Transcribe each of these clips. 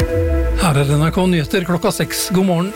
Her NRK Nyheter klokka 6. God morgen.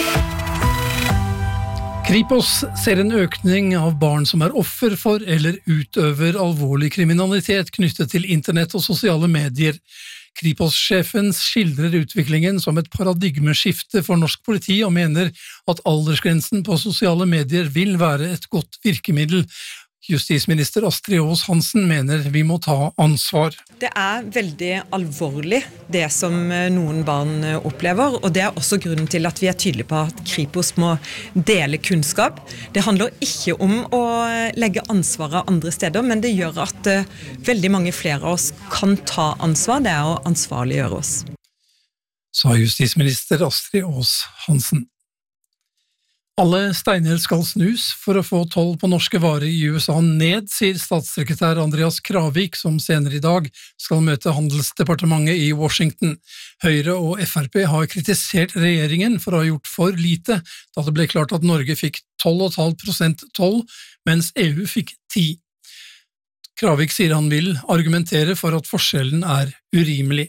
Kripos ser en økning av barn som offer for eller utøver alvorlig kriminalitet knyttet til internett og sosiale medier. Kripos-sjefen skildrer utviklingen som et paradigmeskifte for norsk politi og mener at aldersgrensen på sosiale medier vil være et godt virkemiddel. Justisminister Astrid Aas Hansen mener vi må ta ansvar. Det veldig alvorlig det som noen barn opplever, og det også grunnen til at vi tydelige på at Kripos må dele kunnskap. Det handler ikke om å legge ansvaret andre steder, men det gjør at veldig mange flere av oss kan ta ansvar, det å ansvarliggjøre oss. Sa justisminister Astrid Aas Hansen. Alle steiner skal snus for å få toll på norske varer i USA ned, sier statssekretær Andreas Kravik, som senere i dag skal møte Handelsdepartementet i Washington. Høyre og FrP har kritisert regjeringen for å ha gjort for lite, da det ble klart at Norge fikk 12,5% toll, mens EU fikk 10%. Kravik sier han vil argumentere for at forskjellen urimelig.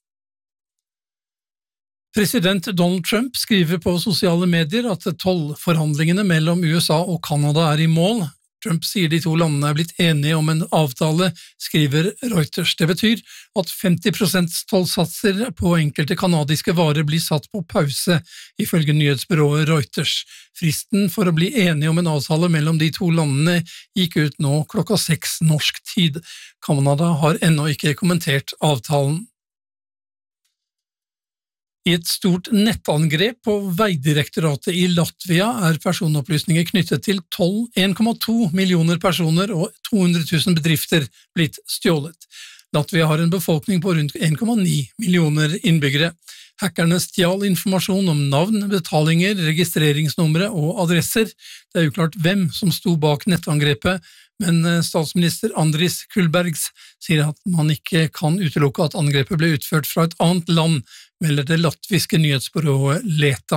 President Donald Trump skriver på sosiale medier at tollforhandlingene mellom USA og Kanada i mål. Trump sier de to landene blitt enige om en avtale, skriver Reuters. Det betyr at 50% tollsatser på enkelte kanadiske varer blir satt på pause, ifølge nyhetsbyrået Reuters. Fristen for å bli enige om en avtale mellom de to landene gikk ut nå klokka 6 norsk tid. Kanada har ennå ikke kommentert avtalen. I et stort nettangrep på Veidirektoratet i Latvia personopplysninger knyttet til 1,2 millioner personer og 200 000 bedrifter blitt stjålet. Latvia har en befolkning på rundt 1,9 millioner innbyggere. Hackerne stjal informasjon om navn, betalinger, registreringsnumre og adresser. Det uklart hvem som sto bak nettangrepet, men statsminister Andris Kulbergs sier at man ikke kan utelukke at angrepet ble utført fra et annet land, melder det latviske nyhetsbyrået Leta.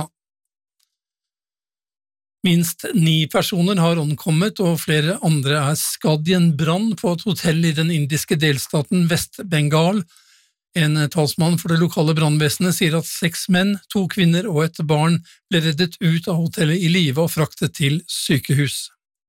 Minst 9 personer har omkommet, og flere andre skadd i en brann på et hotell i den indiske delstaten Vest-Bengal. En talsmann for det lokale brannvesenet sier at 6 menn, 2 kvinner og et barn ble reddet ut av hotellet i live og fraktet til sykehus.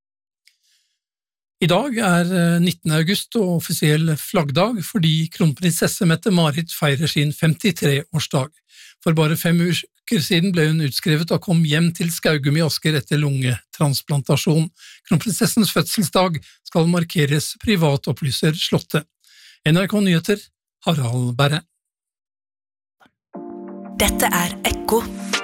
I dag 19. august og offisiell flaggdag fordi kronprinsesse Mette-Marit feirer sin 53-årsdag. For bare 5 uker siden ble hun utskrevet og kom hjem til Skaugum i Asker etter lungetransplantasjon. Kronprinsessens fødselsdag skal markeres privat, opplyser Slottet. NRK Nyheter, Harald Berre. Dette Ekko.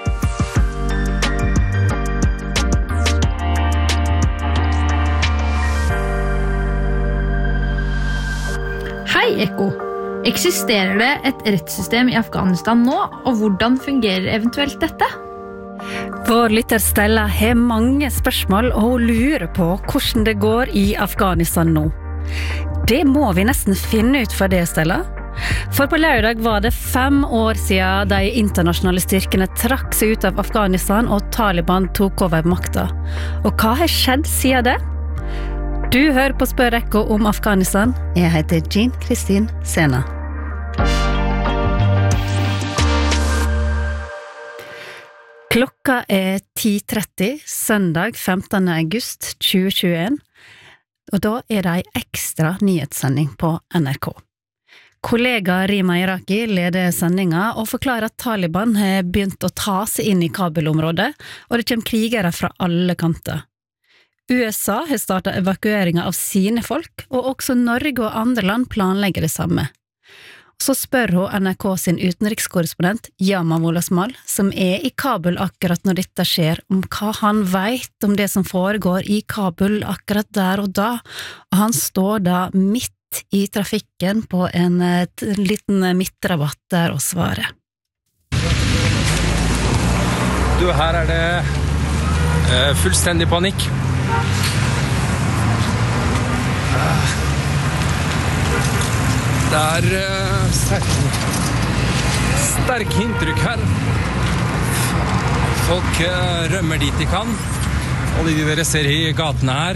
Hei Ekko! Eksisterer det et rettssystem i Afghanistan nå, og hvordan fungerer eventuelt dette? Vår lytter Stella har mange spørsmål, og hun lurer på hvordan det går i Afghanistan nå. Det må vi nesten finne ut for det, Stella. For på lørdag var det 5 år siden de internasjonale styrkene trakk seg ut av Afghanistan og Taliban tok over makta. Og hva har skjedd siden det? Du hører på Spør Ekko om Afghanistan. Jeg heter Jean Kristin Sena. Klokka 10:30, søndag 15. august 2021, og da det en ekstra nyhetssending på NRK. Kollega Rima Iraki leder sendinga og forklarer at Taliban har begynt å ta seg inn i Kabul-området, og det kommer krigere fra alle kanter. USA har startet evakueringen av sine folk, og også Norge og andre land planlegger det samme. Så spør hun NRK sin utenrikskorrespondent Yama Wolasmal, som i Kabul akkurat når dette skjer, om hva han vet om det som foregår i Kabul akkurat der og da, og han står da midt i trafikken på en liten midtrabatt der og svarer. Du, her det fullstendig panikk. Det sterke inntrykk her. Folk rømmer dit de kan. Alle de dere ser i gatene her.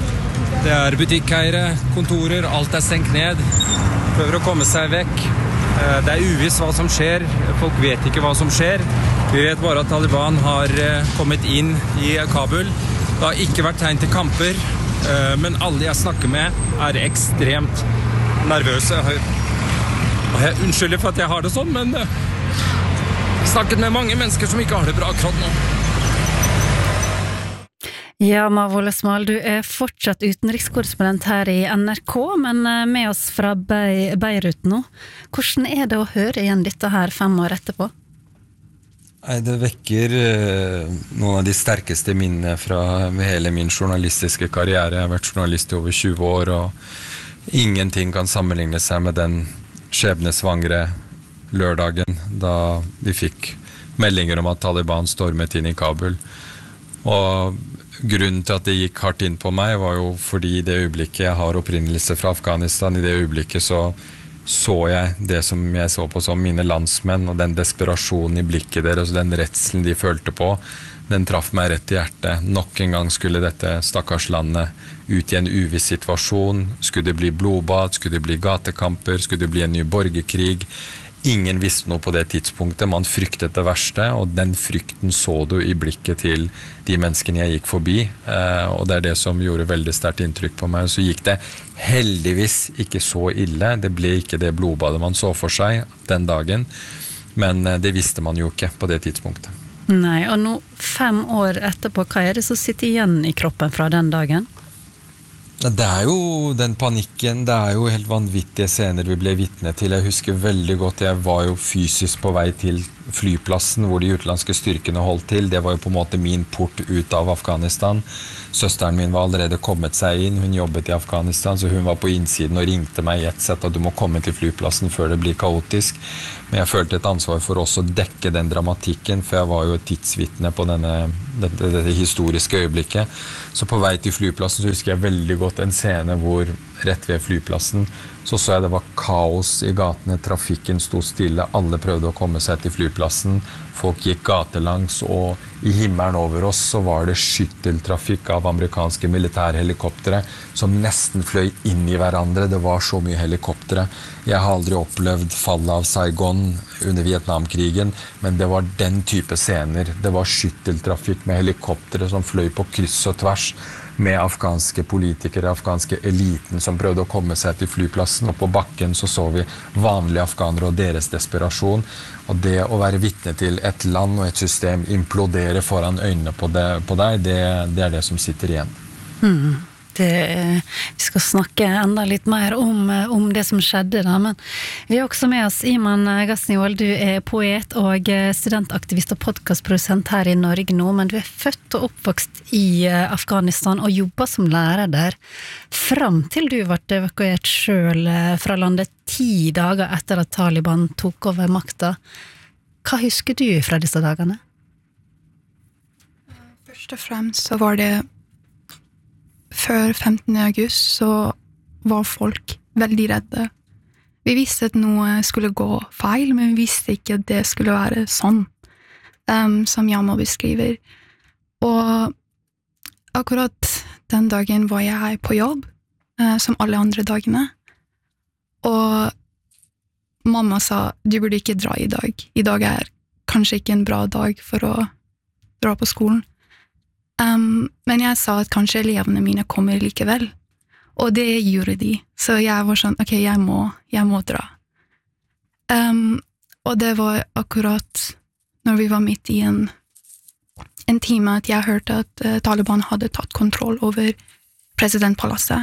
Det butikkeiere, kontorer, alt stengt ned. Prøver å komme seg vekk. Det uvisst hva som skjer. Folk vet ikke hva som skjer. Vi vet bare at Taliban har kommet inn I Kabul. Det har ikke vært tegn til kamper, men alle jeg snakker med ekstremt nervøse. Jeg unnskylder for at jeg har det sånn, men snakket med mange mennesker som ikke har det bra akkurat nå. Ja, Mavol Esmal, du fortsatt utenrikskorrespondent her I NRK, men med oss fra Beirut nå. Hvordan det å høre igjen dette her 5 år etterpå? Det vekker noen av de sterkeste minnene fra hele min journalistiske karriere. Jeg har vært journalist I over 20 år, og ingenting kan sammenligne seg med den skjebnesvangre lørdagen da vi fikk meldinger om at Taliban stormet inn I Kabul. Og grunnen til at det gikk hardt inn på meg var jo fordi I det øyeblikket jeg har opprinnelse fra Afghanistan, I det øyeblikket så jeg det som jeg så på som mine landsmenn, og den desperasjonen I blikket deres, og den redselen de følte på, den traff meg rett I hjertet. Nok en gang skulle dette stakkars landet ut I en uviss situasjon. Skulle det bli blodbad, skulle det bli gatekamper, skulle det bli en ny borgerkrig. Ingen visste noe på det tidspunktet, man fryktet det verste, og den frykten så du I blikket til de menneskene jeg gikk forbi, og det det som gjorde veldig sterkt inntrykk på meg. Så gikk det heldigvis ikke så ille, det ble ikke det blodbadet man så for seg den dagen, men det visste man jo ikke på det tidspunktet. Nei, og nå 5 år etterpå, hva det som sitter igjen I kroppen fra den dagen? Det jo den panikken, det jo helt vanvittige scener vi ble vitne til. Jeg husker veldig godt, jeg var jo fysisk på vei til flyplassen hvor de utenlandske styrkene holdt til. Det var jo på en måte min port ut av Afghanistan. Søsteren min var allerede kommet seg inn, hun jobbet I Afghanistan, så hun var på innsiden og ringte meg I ett sett at du må komme til flyplassen før det blir kaotisk. Men jeg følte et ansvar for også å dekke den dramatikken, for jeg var jo et tidsvitne på dette historiske øyeblikket. Så på vei til flyplassen så husker jeg veldig godt en scene hvor rett ved flyplassen så jeg det var kaos I gatene, trafikken stod stille, alle prøvde å komme seg til flyplassen, folk gikk gatelangs, og I himmelen over oss så var det skytteltrafikk av amerikanske militærhelikoptere som nesten fløy inn I hverandre, det var så mye helikoptere. Jeg har aldri opplevd fallet av Saigon under Vietnamkrigen, men det var den type scener, det var skytteltrafikk med helikoptere som fløy på kryss og tvers, med afghanske politikere, afghanske eliten som prøvde å komme seg til flyplassen, og på bakken så vi vanlige afghanere og deres desperasjon, og det å være vitne til et land og et system implodere foran øynene på deg, det det som sitter igjen. Vi skal snakke enda litt mer om det som skjedde da, men vi har også med oss Iman Ghazni-Ol, du poet og studentaktivist og podcastprodusent her I Norge nå, men du født og oppvokst I Afghanistan og jobbet som lærer der, frem til du ble evakuert selv fra landet 10 dager etter at Taliban tok over makta. Hva husker du fra disse dagene? Først og fremst så var det før 15. august så var folk veldig redde. Vi visste at noe skulle gå feil, men vi visste ikke at det skulle være sånn, som Jama beskriver. Og akkurat den dagen var jeg på jobb, som alle andre dagene. Og mamma sa, du burde ikke dra I dag. I dag kanskje ikke en bra dag for å dra på skolen. Men jeg sa at kanskje elevene mine kommer likevel. Og det gjorde de. Så jeg var sånn, ok, jeg må dra. Og det var akkurat når vi var midt I en time at jeg hørte at Taliban hadde tatt kontroll over presidentpalasset.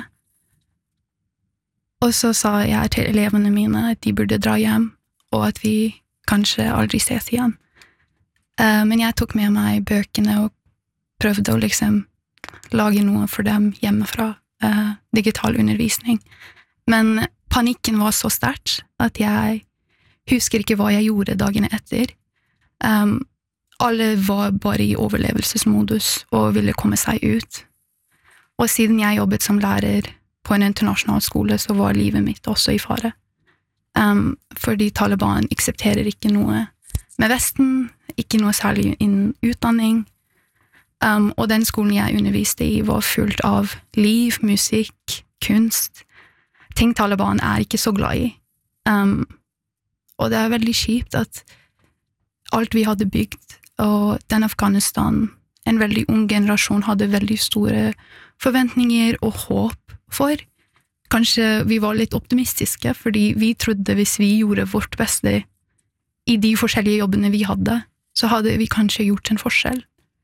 Og så sa jeg til elevene mine at de burde dra hjem, og at vi kanskje aldri ses igjen. Men jeg tok med meg bøkene og prøvde å liksom lage noe for dem hjemmefra, digital undervisning. Men panikken var så sterkt at jeg husker ikke hva jeg gjorde dagene etter. Alle var bare I overlevelsesmodus og ville komme seg ut. Og siden jeg jobbet som lærer på en internasjonal skole, så var livet mitt også I fare. Fordi Taliban aksepterer ikke noe med Vesten, ikke noe særlig innen utdanning, og den skolen jeg underviste I var fullt av liv, musikk, kunst, ting Taliban ikke så glad I. Og det veldig kjipt at alt vi hadde bygd, og den Afghanistan, en veldig ung generasjon hadde veldig store forventninger og håp for. Kanskje vi var litt optimistiske, fordi vi trodde hvis vi gjorde vårt beste i de forskjellige jobbene vi hadde, så hadde vi kanskje gjort en forskjell.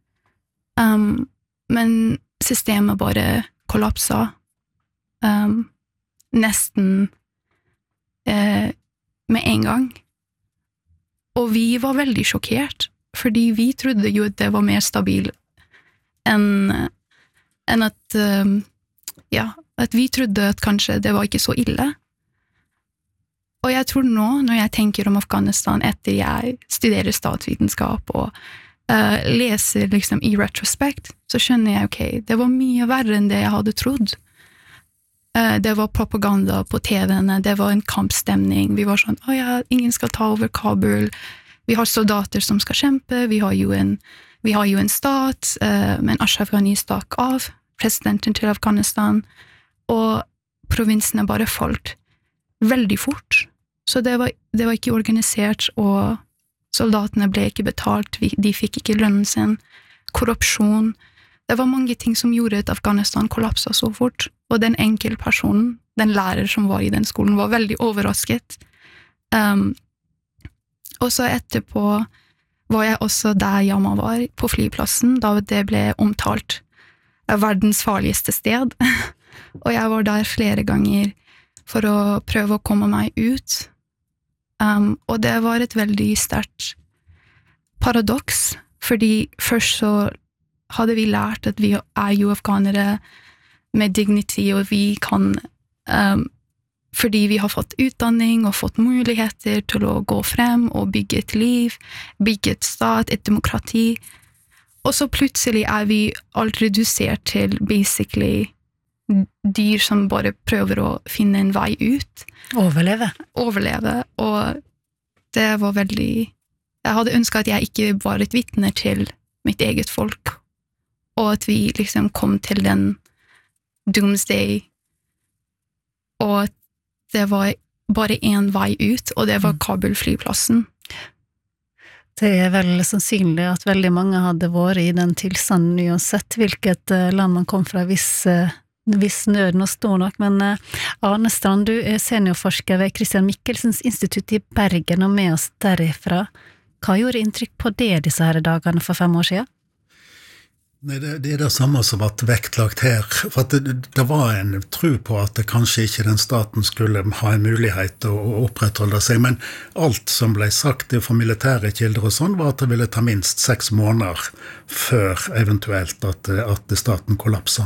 Men systemet bare kollapsa. Nesten med en gang. Og vi var veldig sjokkert, fordi vi trodde jo at det var mer stabil enn at at vi trodde at kanskje det var ikke så ille. Og jeg tror nå, når jeg tenker om Afghanistan etter jeg studerer statsvitenskap og leser liksom i retrospekt, så skjønner jeg, ok, det var mye verre enn det jeg hadde trodd. Det var propaganda på TV-ene, det var en kampstemning, vi var sånn, ingen skal ta over Kabul, vi har soldater som skal kjempe, vi har jo en stat, men Ashraf Ghani stakk av, presidenten til Afghanistan, og provinsene bare falt veldig fort. Så det var ikke organisert, og soldatene ble ikke betalt, de fikk ikke lønnen sin, korrupsjon. Det var mange ting som gjorde at Afghanistan kollapset så fort, og den enkeltpersonen, den lærer som var i den skolen, var veldig overrasket. Og så etterpå var jeg også der Yama var, på flyplassen, da det ble omtalt verdens farligste sted. Og jeg var der flere ganger for å prøve å komme meg ut. Og det var et veldig sterkt paradoks, fordi først så hadde vi lært at vi jo afghanere med dignity, og vi kan, fordi vi har fått utdanning og fått muligheter til å gå frem og bygge et liv, bygge et stat, et demokrati, og så plutselig vi alt redusert til basically dyr som bare prøver å finne en vei ut. Overleve, og det var veldig... Jeg hadde ønsket at jeg ikke var et vitne til mitt eget folk, og at vi liksom kom til den doomsday, og at det var bare en vei ut, og det var Kabul-flyplassen. Det vel sannsynlig at veldig mange hadde vært i den tilstanden uansett hvilket land man kom fra, hvis nøden og står nok, men Arne Strand, du seniorforsker ved Christian Michelsens institutt i Bergen og med oss derifra. Hva gjorde inntrykk på det disse her dagene for 5 år siden? Nei, det det samme som var vektlagt her, for at det var en tro på at det kanskje ikke den staten skulle ha en mulighet å opprettholde seg, men alt som ble sagt fra militære kilder og sånn, var at det ville ta minst 6 måneder før eventuelt at staten kollapsa.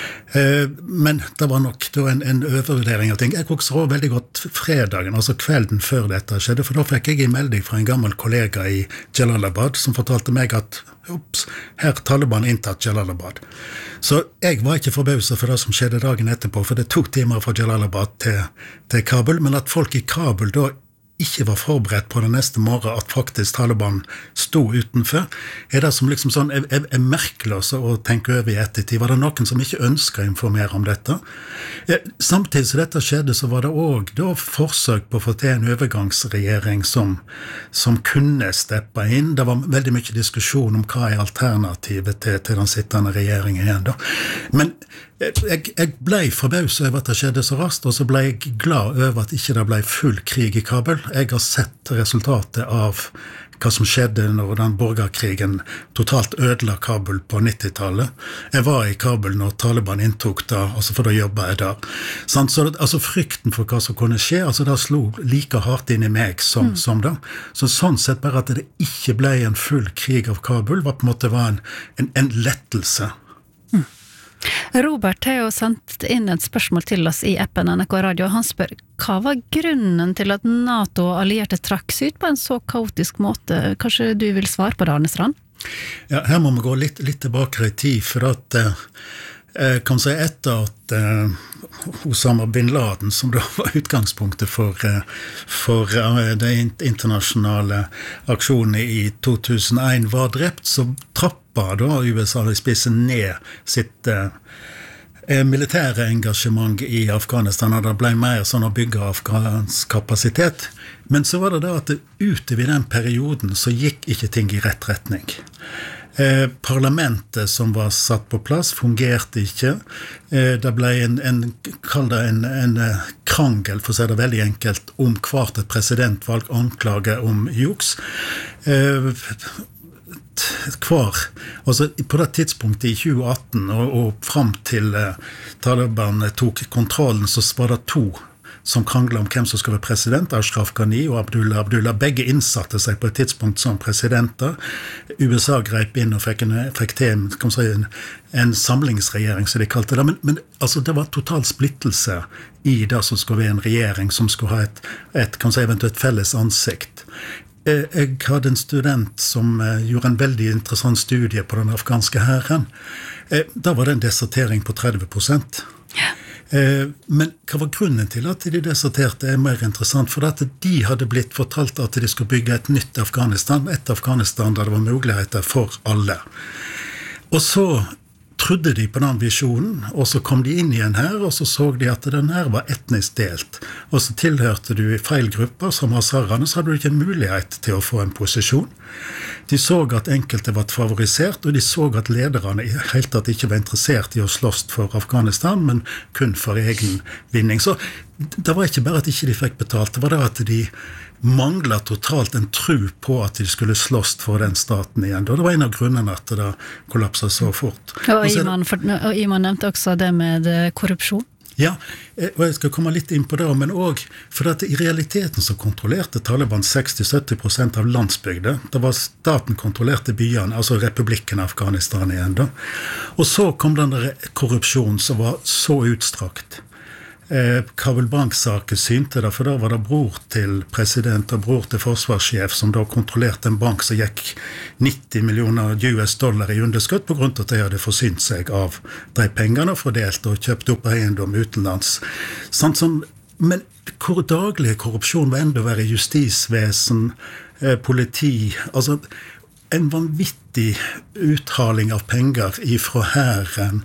Men det var nok da en overvurdering av ting. Jeg husker også veldig godt fredagen, altså kvelden før dette skjedde, for da fikk jeg en melding fra en gammel kollega i Jalalabad som fortalte meg at her Taliban inntatt Jalalabad. Så jeg var ikke forbauset for det som skjedde dagen etterpå, for det 2 timer fra Jalalabad til Kabul, men at folk i Kabul da ikke var forberedt på det neste morgen at faktisk Taliban stod utenfor, det som liksom sånn, merkelig å tenke over i ettertid. Var det noen som ikke ønsket å informere om dette? Samtidig som dette skjedde, så var det også da forsøk på å få til en overgangsregjering som kunne steppe inn. Det var veldig mye diskusjon om hva alternativet til den sittende regjeringen igjen da. Men jeg ble forbauset over at det skjedde så raskt, og så ble jeg glad over at ikke det ble full krig i Kabul. Jeg har sett resultatet av hva som skjedde når den borgerkrigen totalt ødela Kabul på 90-tallet. Jeg var i Kabul når Taliban inntok da, altså for da jobbet jeg der. Så altså frykten for hva som kunne skje, altså det slo like hardt inn i meg som det. Så sånn sett bare at det ikke ble en full krig av Kabul, var på en måte en lettelse. Robert har jo sendt inn et spørsmål til oss i appen NRK Radio. Han spør, hva var grunnen til at NATO og allierte trakk seg ut på en så kaotisk måte? Kanskje du vil svare på det, Arne Strand? Ja, her må vi gå litt tilbake i tid, for at kan si etter at Osama bin Laden, som da var utgangspunktet for det internasjonale aksjonen i 2001 var drept, så trappa da USA i spissen ned sitt militære engasjement i Afghanistan, og det ble mer sånn å bygge afghansk kapasitet. Men så var det da at utover den perioden så gikk ikke ting i rett retning. Parlamentet som var satt på plass fungerte ikke. Det ble en krangel, for å si det veldig enkelt, om hvert et presidentvalg anklage om juks. Altså på det tidspunktet i 2018 og frem til Taliban tok kontrollen, så var det to som kranglet om hvem som skulle være president, Ashraf Ghani og Abdullah. Begge innsatte seg på et tidspunkt som presidenter. USA greip inn og fikk til en samlingsregjering, som de kalte det. Men altså, det var total splittelse i det som skulle være en regjering som skulle ha eventuelt felles ansikt. Jeg hadde en student som gjorde en veldig interessant studie på den afghanske hæren. Da var det en desertering på 30%. Men hva var grunnen til at de deserterte er mer interessant, for at de hadde blitt fortalt at de skulle bygge et nytt Afghanistan, et Afghanistan der det var muligheter for alle. Og så trodde de på den visjonen, og så kom de inn igjen her, og så de at den her var etnisk delt. Og så tilhørte du i feil grupper, som Hazarene, så hadde du ikke en mulighet til å få en posisjon. De så at enkelte var favorisert, og de så at lederne i helt tatt ikke var interessert i å slåss for Afghanistan, men kun for egen vinning. Så det var ikke bare at ikke de fikk betalt, det var det at de manglet totalt en tro på at de skulle slåss for den staten igjen. Og det var en av grunnene at det kollapset så fort. Og Iman nevnte også det med korrupsjon. Ja, og jeg skal komme litt inn på det, men også for at i realiteten så kontrollerte Taliban 60-70% av landsbygda. Det var staten kontrollerte byene, altså republikken Afghanistan igjen da. Og så kom den der korrupsjonen som var så utstrakt. Kabul Bank-saken synte det, for da var det bror til president og bror til forsvarssjef som da kontrollerte en bank som gikk 90 millioner US-dollar i underskudd på grunn av at de hadde forsynt seg av de pengene og fordelt og kjøpt opp eiendom utenlands. Men daglig korrupsjon var enda være justisvesen, politi, altså en vanvittig uthaling av penger ifra hæren